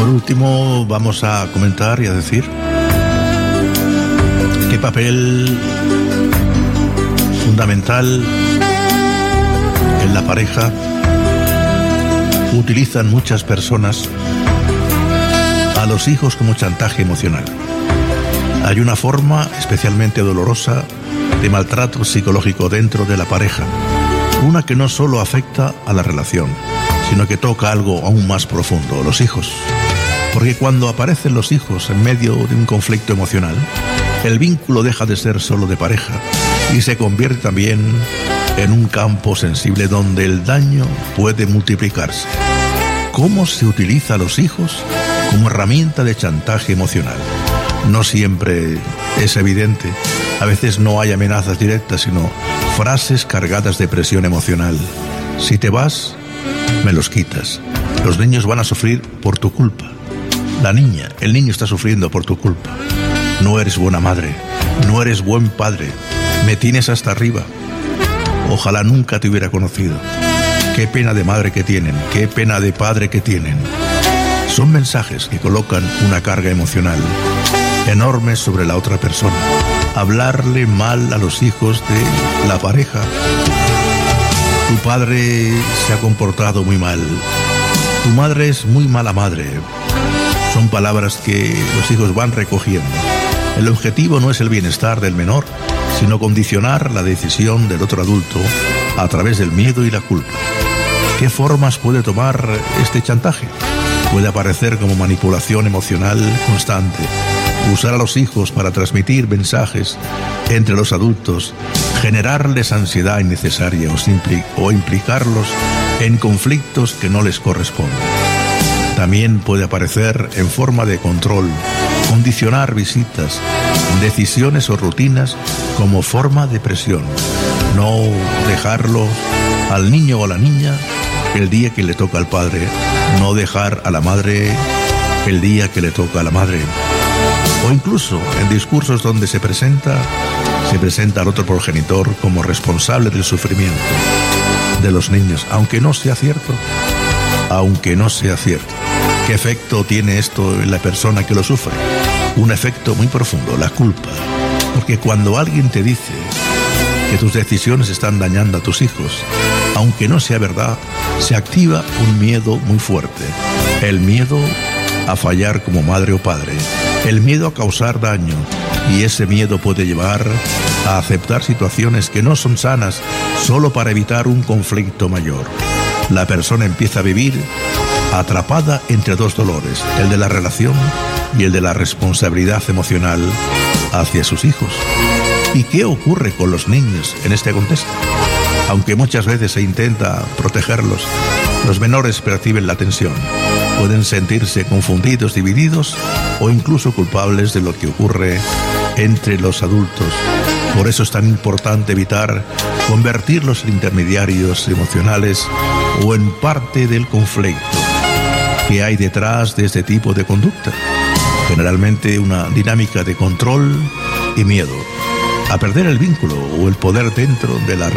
Por último, vamos a comentar y a decir qué papel fundamental en la pareja utilizan muchas personas a los hijos como chantaje emocional. Hay una forma especialmente dolorosa de maltrato psicológico dentro de la pareja, una que no solo afecta a la relación, sino que toca algo aún más profundo, los hijos. Porque cuando aparecen los hijos en medio de un conflicto emocional, el vínculo deja de ser solo de pareja y se convierte también en un campo sensible donde el daño puede multiplicarse. ¿Cómo se utiliza a los hijos como herramienta de chantaje emocional? No siempre es evidente. A veces no hay amenazas directas, sino frases cargadas de presión emocional. Si te vas, me los quitas. Los niños van a sufrir por tu culpa. La niña, el niño está sufriendo por tu culpa. No eres buena madre, no eres buen padre. Me tienes hasta arriba. Ojalá nunca te hubiera conocido. Qué pena de madre que tienen, qué pena de padre que tienen. Son mensajes que colocan una carga emocional enorme sobre la otra persona. Hablarle mal a los hijos de la pareja. Tu padre se ha comportado muy mal. Tu madre es muy mala madre. Son palabras que los hijos van recogiendo. El objetivo no es el bienestar del menor, sino condicionar la decisión del otro adulto a través del miedo y la culpa. ¿Qué formas puede tomar este chantaje? Puede aparecer como manipulación emocional constante, usar a los hijos para transmitir mensajes entre los adultos, generarles ansiedad innecesaria o implicarlos en conflictos que no les corresponden. También puede aparecer en forma de control, condicionar visitas, decisiones o rutinas como forma de presión. No dejarlo al niño o a la niña el día que le toca al padre, no dejar a la madre el día que le toca a la madre. O incluso en discursos donde se presenta al otro progenitor como responsable del sufrimiento de los niños, aunque no sea cierto. ¿Qué efecto tiene esto en la persona que lo sufre? Un efecto muy profundo, la culpa. Porque cuando alguien te dice que tus decisiones están dañando a tus hijos, aunque no sea verdad, se activa un miedo muy fuerte. El miedo a fallar como madre o padre, el miedo a causar daño, y ese miedo puede llevar a aceptar situaciones que no son sanas solo para evitar un conflicto mayor. La persona empieza a vivir atrapada entre dos dolores, el de la relación y el de la responsabilidad emocional hacia sus hijos. ¿Y qué ocurre con los niños en este contexto? Aunque muchas veces se intenta protegerlos, los menores perciben la tensión. Pueden sentirse confundidos, divididos o incluso culpables de lo que ocurre entre los adultos. Por eso es tan importante evitar convertirlos en intermediarios emocionales o en parte del conflicto. ¿Qué hay detrás de este tipo de conducta? Generalmente una dinámica de control y miedo a perder el vínculo o el poder dentro de la